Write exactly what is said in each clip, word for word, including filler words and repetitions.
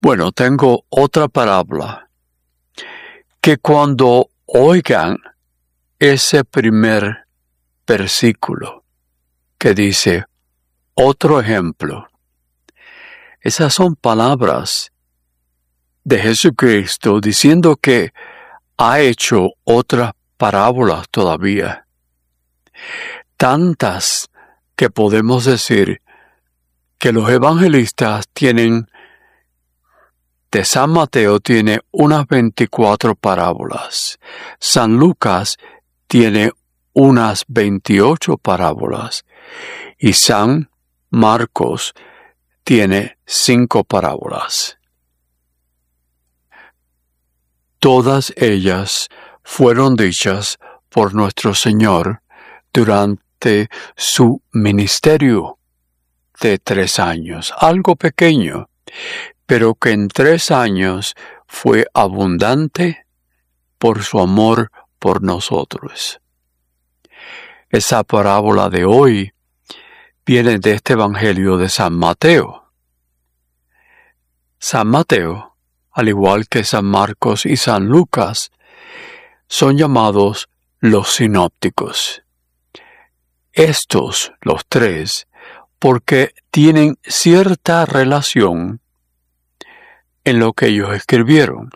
Bueno, tengo otra parábola que cuando oigan ese primer versículo que dice otro ejemplo, esas son palabras de Jesucristo diciendo que ha hecho otras parábolas todavía. Tantas que podemos decir que los evangelistas tienen, de San Mateo tiene unas veinticuatro parábolas. San Lucas tiene unas veintiocho parábolas. Y San Marcos tiene cinco parábolas. Todas ellas fueron dichas por nuestro Señor durante su ministerio de tres años, algo pequeño, pero que en tres años fue abundante por su amor por nosotros. Esa parábola de hoy viene de este Evangelio de San Mateo. San Mateo, al igual que San Marcos y San Lucas, son llamados los sinópticos. Estos, los tres, porque tienen cierta relación en lo que ellos escribieron.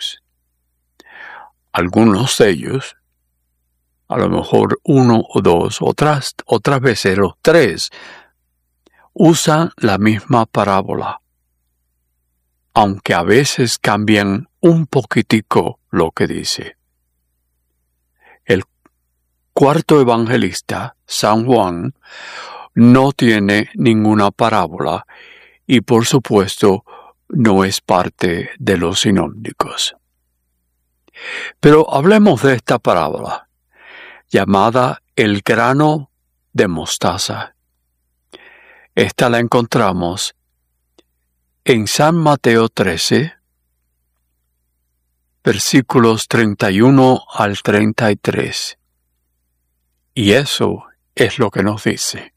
Algunos de ellos, a lo mejor uno o dos, otras, otras veces los tres, usan la misma parábola, aunque a veces cambian un poquitico lo que dice. El cuarto evangelista, San Juan, no tiene ninguna parábola y por supuesto no es parte de los sinópticos. Pero hablemos de esta parábola, llamada el grano de mostaza. Esta la encontramos en San Mateo trece, versículos treinta y uno al treinta y tres. Y eso es lo que nos dice.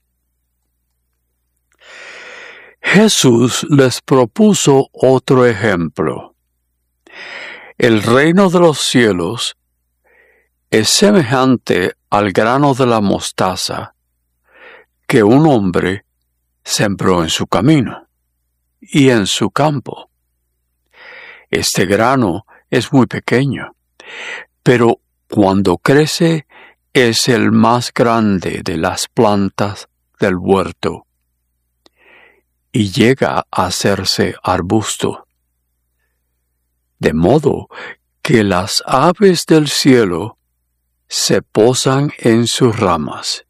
Jesús les propuso otro ejemplo. El reino de los cielos es semejante al grano de la mostaza que un hombre sembró en su camino y en su campo. Este grano es muy pequeño, pero cuando crece es el más grande de las plantas del huerto y llega a hacerse arbusto, de modo que las aves del cielo se posan en sus ramas.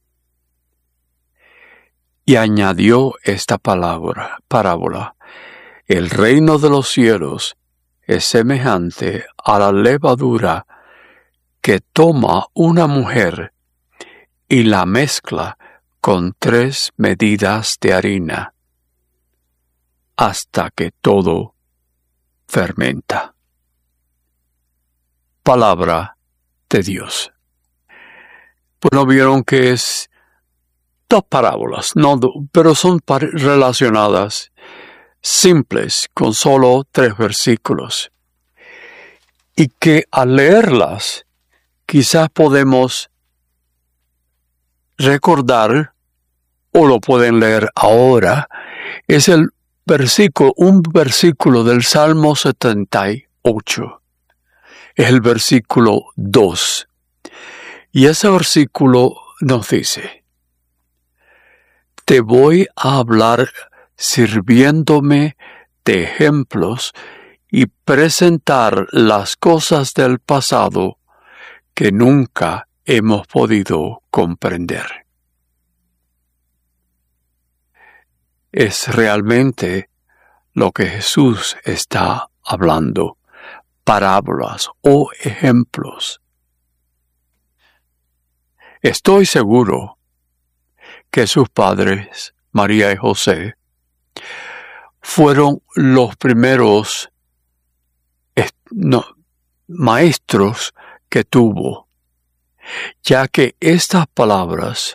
Y añadió esta palabra, parábola: el reino de los cielos es semejante a la levadura que toma una mujer y la mezcla con tres medidas de harina, hasta que todo fermenta. Palabra de Dios. Bueno, vieron que es dos parábolas, no, pero son relacionadas, simples, con solo tres versículos. Y que al leerlas, quizás podemos recordar, o lo pueden leer ahora, es el versículo, un versículo del Salmo setenta y ocho. Es el versículo dos. Y ese versículo nos dice: te voy a hablar sirviéndome de ejemplos y presentar las cosas del pasado que nunca hemos podido comprender. Es realmente lo que Jesús está hablando, parábolas o ejemplos. Estoy seguro que sus padres, María y José, fueron los primeros no, maestros que tuvo, ya que estas palabras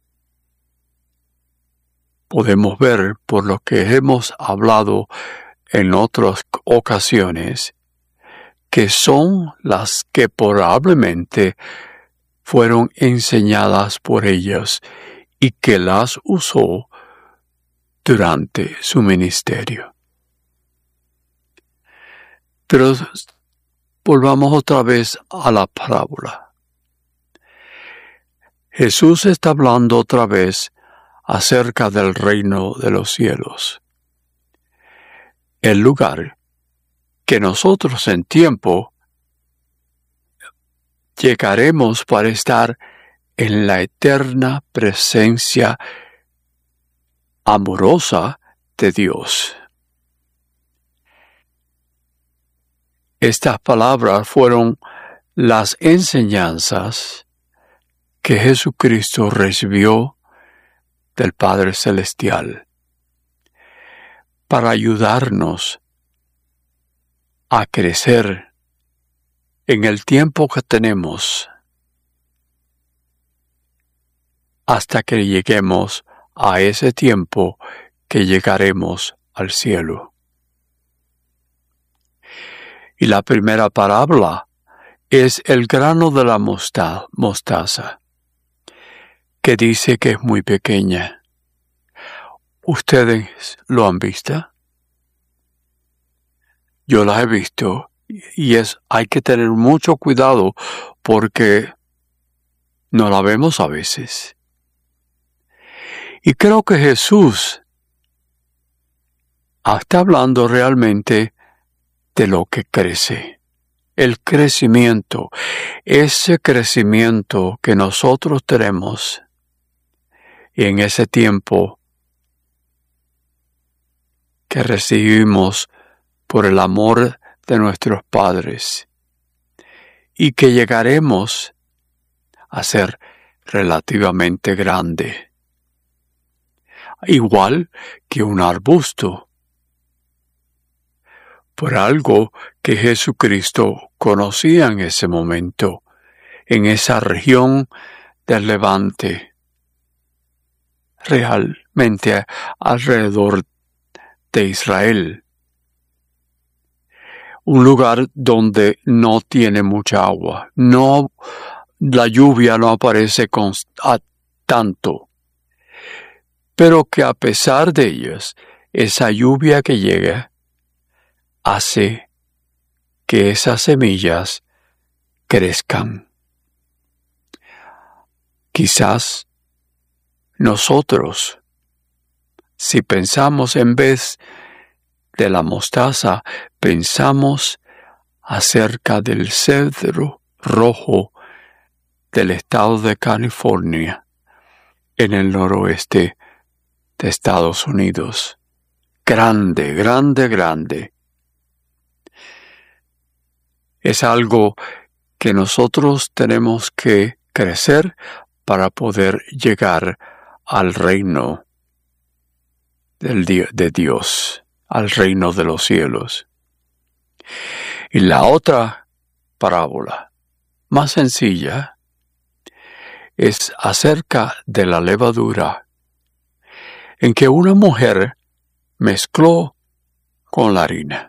podemos ver por lo que hemos hablado en otras ocasiones, que son las que probablemente fueron enseñadas por ellos y que las usó durante su ministerio. Pero volvamos otra vez a la parábola. Jesús está hablando otra vez acerca del reino de los cielos, el lugar que nosotros en tiempo llegaremos para estar en la eterna presencia amorosa de Dios. Estas palabras fueron las enseñanzas que Jesucristo recibió del Padre Celestial para ayudarnos a crecer en el tiempo que tenemos hasta que lleguemos a ese tiempo que llegaremos al cielo. Y la primera parábola es el grano de la mosta- mostaza, que dice que es muy pequeña. ¿Ustedes lo han visto? Yo la he visto y es, hay que tener mucho cuidado porque no la vemos a veces. Y creo que Jesús está hablando realmente de lo que crece, el crecimiento, ese crecimiento que nosotros tenemos y en ese tiempo que recibimos por el amor de nuestros padres y que llegaremos a ser relativamente grande, igual que un arbusto, por algo que Jesucristo conocía en ese momento, en esa región del Levante, realmente alrededor de Israel. Un lugar donde no tiene mucha agua. No, la lluvia no aparece con, a, tanto. Pero que a pesar de ellos, esa lluvia que llega hace que esas semillas crezcan. Quizás nosotros, si pensamos en vez de la mostaza, pensamos acerca del cedro rojo del estado de California, en el noroeste de Estados Unidos. Grande, grande, grande. Es algo que nosotros tenemos que crecer para poder llegar al reino del di- de Dios, al reino de los cielos. Y la otra parábola, más sencilla, es acerca de la levadura, en que una mujer mezcló con la harina.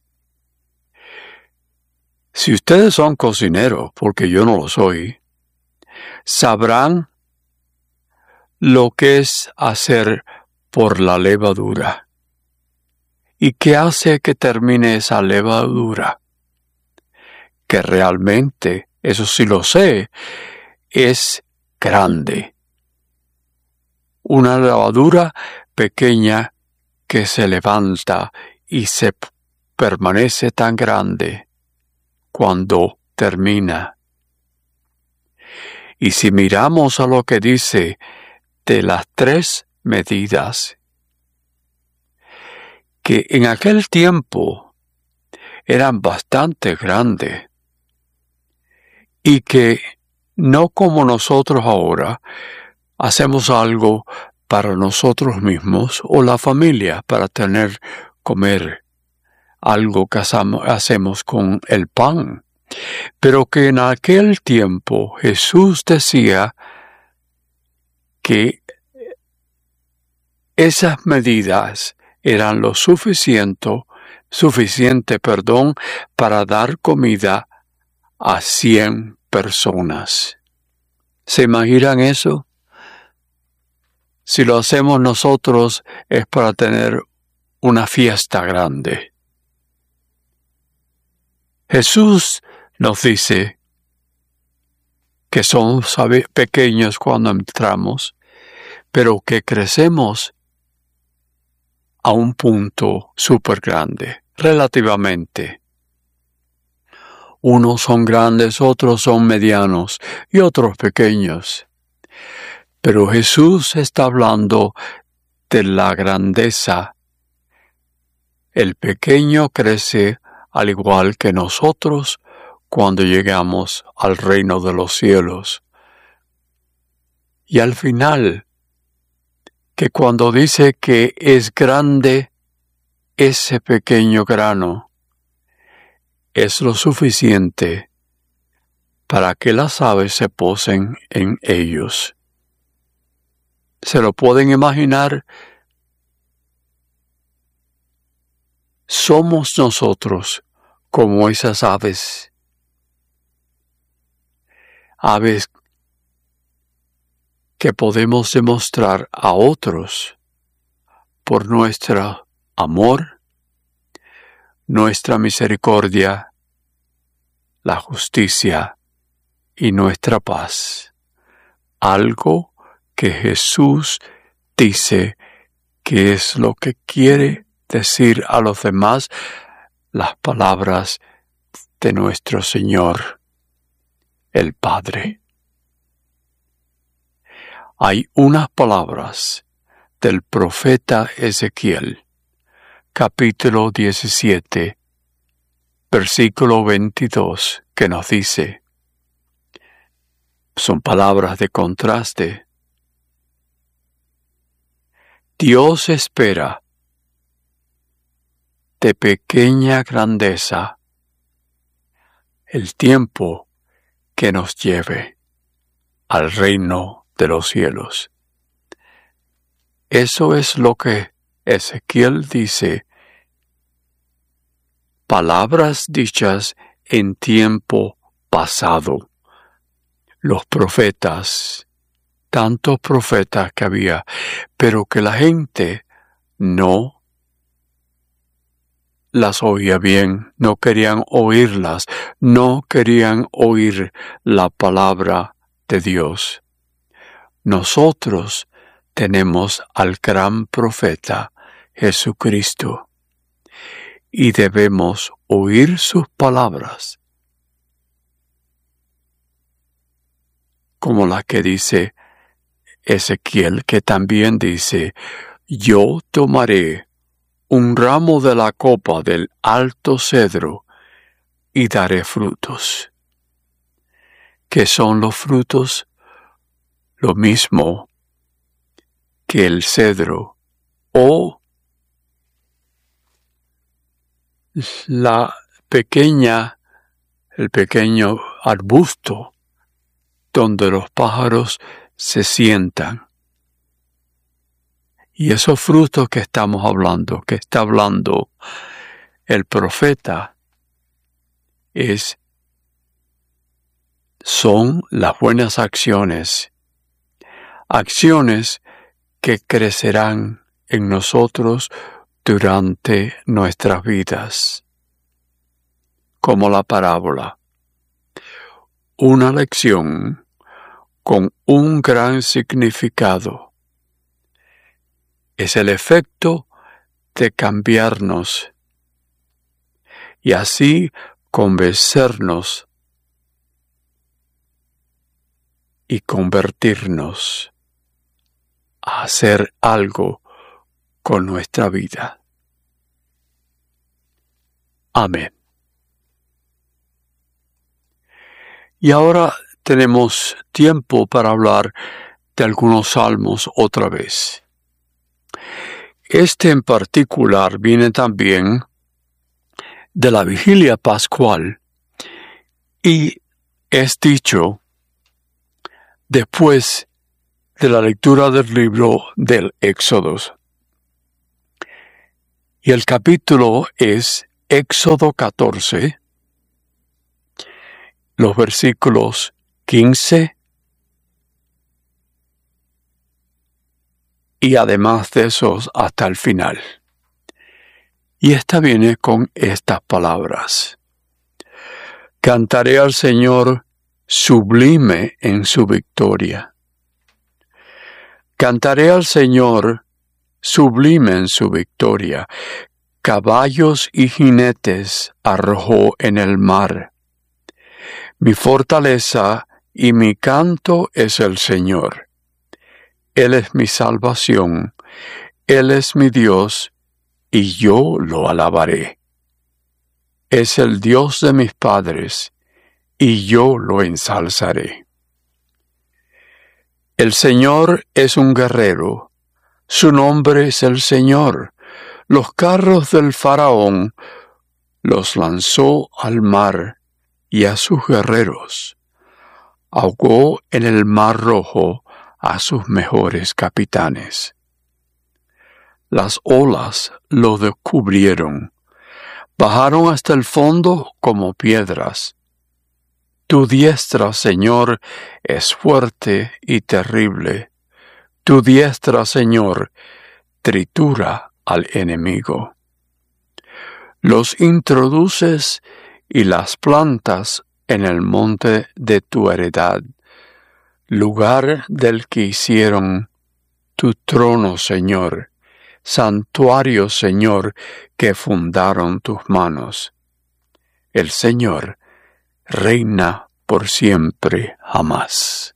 Si ustedes son cocineros, porque yo no lo soy, sabrán lo que es hacer por la levadura. ¿Y qué hace que termine esa levadura? Que realmente, eso sí lo sé, es grande. Una levadura pequeña que se levanta y se permanece tan grande cuando termina. Y si miramos a lo que dice de las tres medidas, que en aquel tiempo eran bastante grandes y que no como nosotros ahora hacemos algo para nosotros mismos o la familia para tener comer algo que hacemos con el pan, pero que en aquel tiempo Jesús decía que esas medidas eran lo suficiente suficiente, perdón, para dar comida a cien personas. ¿Se imaginan eso? Si lo hacemos nosotros es para tener una fiesta grande. Jesús nos dice que somos pequeños cuando entramos, pero que crecemos a un punto súper grande, relativamente. Unos son grandes, otros son medianos y otros pequeños. Pero Jesús está hablando de la grandeza. El pequeño crece al igual que nosotros cuando llegamos al reino de los cielos. Y al final, que cuando dice que es grande ese pequeño grano, es lo suficiente para que las aves se posen en ellos. ¿Se lo pueden imaginar? Somos nosotros como esas aves. Aves que podemos demostrar a otros por nuestro amor, nuestra misericordia, la justicia y nuestra paz. Algo que Jesús dice que es lo que quiere decir a los demás las palabras de nuestro Señor, el Padre. Hay unas palabras del profeta Ezequiel, capítulo diecisiete, versículo veintidós, que nos dice, son palabras de contraste. Dios espera de pequeña grandeza el tiempo que nos lleve al reino de los cielos. Eso es lo que Ezequiel dice, palabras dichas en tiempo pasado. Los profetas, tantos profetas que había, pero que la gente no las oía bien, no querían oírlas, no querían oír la palabra de Dios. Nosotros tenemos al gran profeta Jesucristo y debemos oír sus palabras, como la que dice Ezequiel, que también dice, yo tomaré un ramo de la copa del alto cedro y daré frutos. ¿Qué son los frutos? Lo mismo que el cedro o la pequeña, el pequeño arbusto donde los pájaros se sientan. Y esos frutos que estamos hablando, que está hablando el profeta, es, son las buenas acciones, acciones que crecerán en nosotros durante nuestras vidas, como la parábola. Una lección con un gran significado. Es el efecto de cambiarnos y así convencernos y convertirnos a hacer algo con nuestra vida. Amén. Y ahora tenemos tiempo para hablar de algunos salmos otra vez. Este en particular viene también de la vigilia pascual y es dicho después de la lectura del libro del Éxodo. Y el capítulo es Éxodo catorce, los versículos quince, y además de esos hasta el final. Y esta viene con estas palabras. Cantaré al Señor sublime en su victoria. Cantaré al Señor sublime en su victoria. Caballos y jinetes arrojó en el mar. Mi fortaleza y mi canto es el Señor. Él es mi salvación, Él es mi Dios, y yo lo alabaré. Es el Dios de mis padres, y yo lo ensalzaré. El Señor es un guerrero, su nombre es el Señor. Los carros del faraón los lanzó al mar y a sus guerreros. Ahogó en el mar rojo a sus mejores capitanes. Las olas lo descubrieron, bajaron hasta el fondo como piedras. Tu diestra, Señor, es fuerte y terrible. Tu diestra, Señor, tritura al enemigo. Los introduces y las plantas en el monte de tu heredad, lugar del que hicieron tu trono, Señor, santuario, Señor, que fundaron tus manos. El Señor reina por siempre jamás.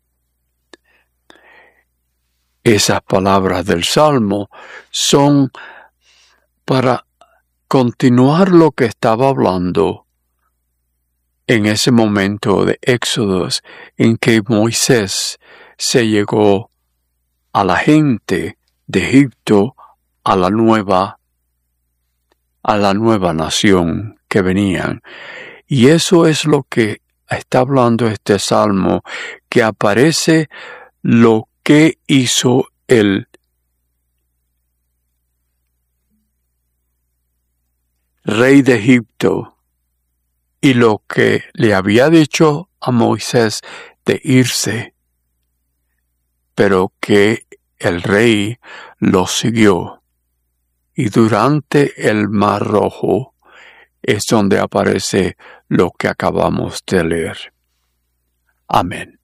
Esas palabras del Salmo son para continuar lo que estaba hablando en ese momento de Éxodo en que Moisés se llegó a la gente de Egipto, a la nueva, a la nueva nación que venían. Y eso es lo que está hablando este salmo, que aparece lo que hizo el rey de Egipto y lo que le había dicho a Moisés de irse, pero que el rey lo siguió. Y durante el Mar Rojo es donde aparece lo que acabamos de leer. Amén.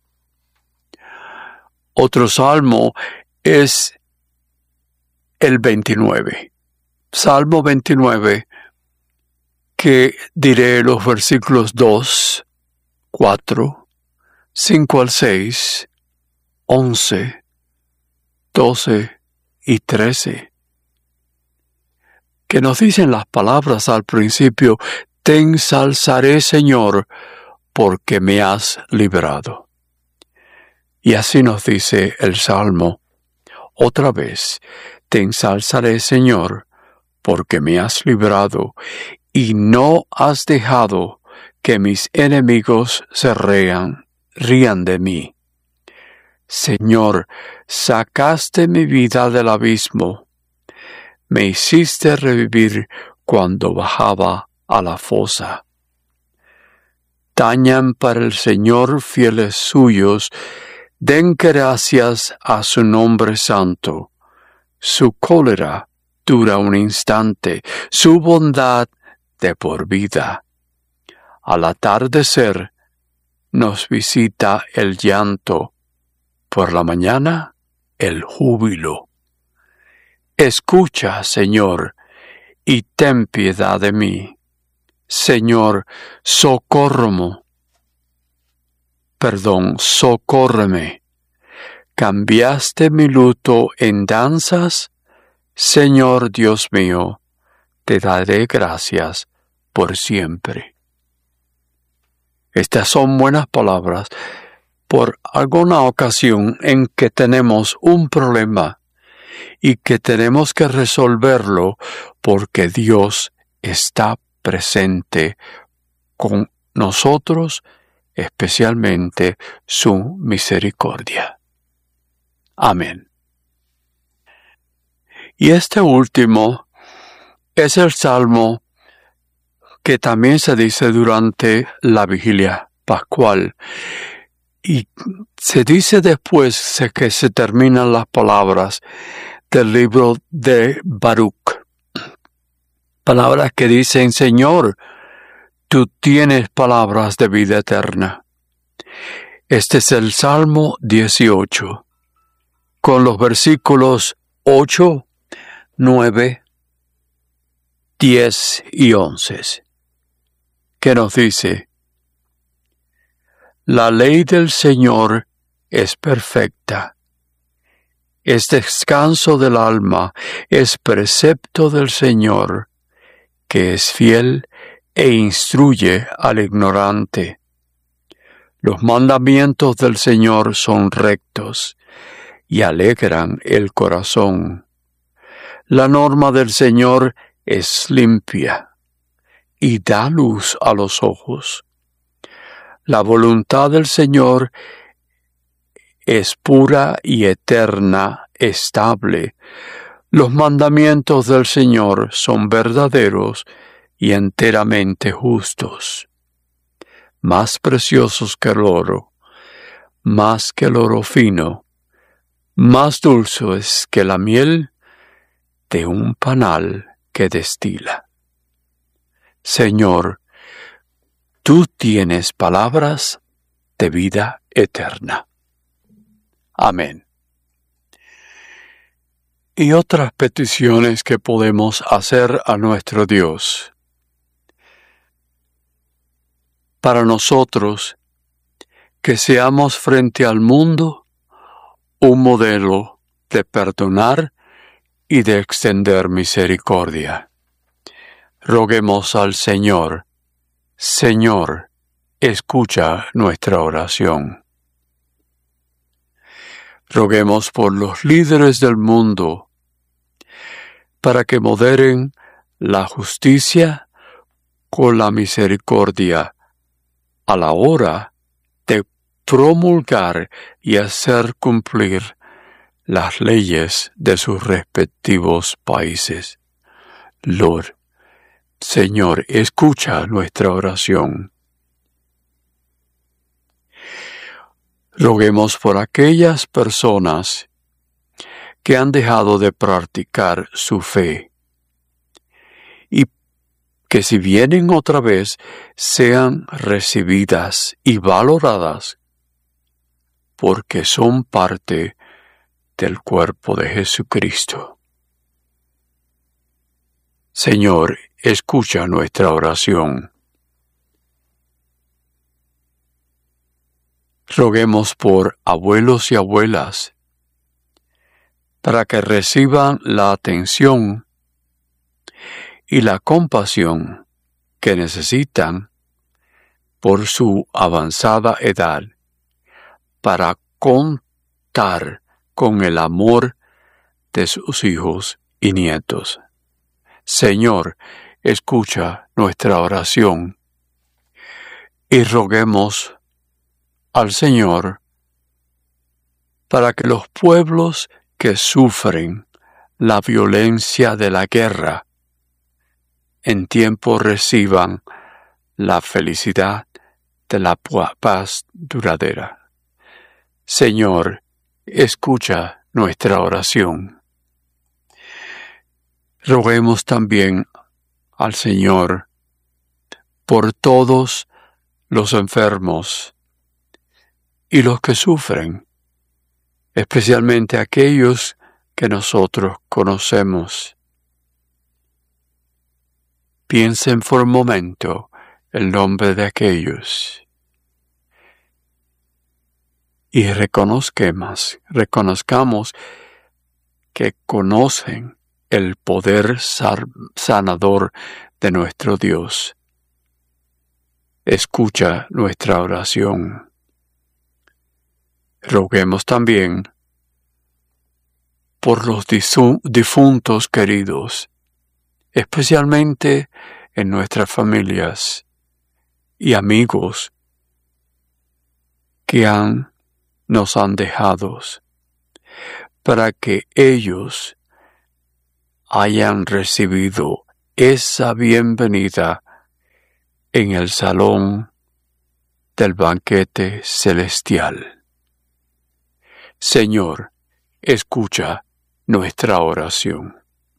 Otro salmo es el veintinueve. Salmo veintinueve, que diré los versículos dos, cuatro, cinco al seis, once, doce y trece. Que nos dicen las palabras al principio: te ensalzaré, Señor, porque me has librado. Y así nos dice el Salmo otra vez: te ensalzaré, Señor, porque me has librado, y no has dejado que mis enemigos se rían, rían de mí. Señor, sacaste mi vida del abismo, me hiciste revivir cuando bajaba a la fosa. Tañan para el Señor fieles suyos, den gracias a su nombre santo. Su cólera dura un instante, su bondad de por vida. Al atardecer nos visita el llanto, por la mañana el júbilo. Escucha, Señor, y ten piedad de mí. Señor, socórreme. Perdón, socórreme. ¿Cambiaste mi luto en danzas? Señor Dios mío, te daré gracias por siempre. Estas son buenas palabras por alguna ocasión en que tenemos un problema y que tenemos que resolverlo porque Dios está presente con nosotros, especialmente su misericordia. Amén. Y este último Es el salmo que también se dice durante la vigilia pascual. Y se dice después que se terminan las palabras del libro de Baruch. Palabras que dicen: Señor, tú tienes palabras de vida eterna. Este es el Salmo dieciocho, con los versículos ocho, nueve, diez y once, que nos dice: La ley del Señor es perfecta, es descanso del alma, es precepto del Señor, que es fiel e instruye al ignorante. Los mandamientos del Señor son rectos y alegran el corazón. La norma del Señor es limpia y da luz a los ojos. La voluntad del Señor es pura y eterna, estable. Los mandamientos del Señor son verdaderos y enteramente justos. Más preciosos que el oro, más que el oro fino, más dulces que la miel de un panal que destila. Señor, tú tienes palabras de vida eterna. Amén. Y otras peticiones que podemos hacer a nuestro Dios. Para nosotros, que seamos frente al mundo un modelo de perdonar y de extender misericordia. Roguemos al Señor: Señor, escucha nuestra oración. Roguemos por los líderes del mundo, para que moderen la justicia con la misericordia a la hora de promulgar y hacer cumplir las leyes de sus respectivos países. Lord, Señor, escucha nuestra oración. Roguemos por aquellas personas que han dejado de practicar su fe y que si vienen otra vez sean recibidas y valoradas porque son parte del cuerpo de Jesucristo. Señor, escucha nuestra oración. Roguemos por abuelos y abuelas para que reciban la atención y la compasión que necesitan por su avanzada edad para contar con el amor de sus hijos y nietos. Señor, escucha nuestra oración y roguemos al Señor para que los pueblos que sufren la violencia de la guerra en tiempo reciban la felicidad de la paz duradera. Señor, escucha nuestra oración. Roguemos también al Señor por todos los enfermos y los que sufren, especialmente aquellos que nosotros conocemos. Piensen por un momento el nombre de aquellos y reconozcamos, reconozcamos que conocen el poder sanador de nuestro Dios. Escucha nuestra oración. Roguemos también por los difuntos queridos, especialmente en nuestras familias y amigos que han, nos han dejado, para que ellos hayan recibido esa bienvenida en el salón del banquete celestial. Señor, escucha nuestra oración.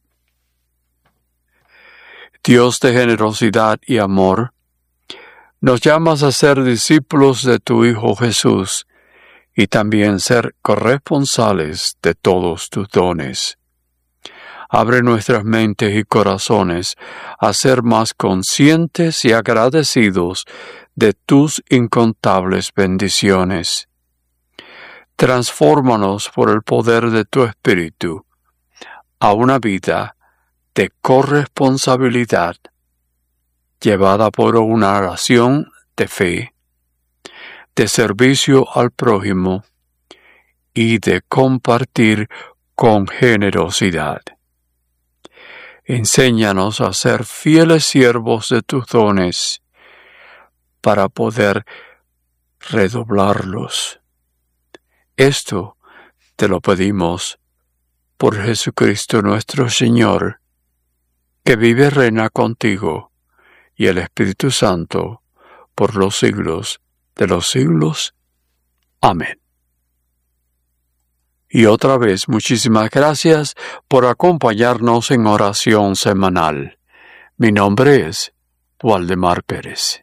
Dios de generosidad y amor, nos llamas a ser discípulos de tu Hijo Jesús y también ser corresponsales de todos tus dones. Abre nuestras mentes y corazones a ser más conscientes y agradecidos de tus incontables bendiciones. Transfórmanos por el poder de tu Espíritu a una vida de corresponsabilidad llevada por una oración de fe, de servicio al prójimo y de compartir con generosidad. Enséñanos a ser fieles siervos de tus dones para poder redoblarlos. Esto te lo pedimos por Jesucristo nuestro Señor, que vive y reina contigo y el Espíritu Santo por los siglos de los siglos. Amén. Y otra vez, muchísimas gracias por acompañarnos en oración semanal. Mi nombre es Waldemar Pérez.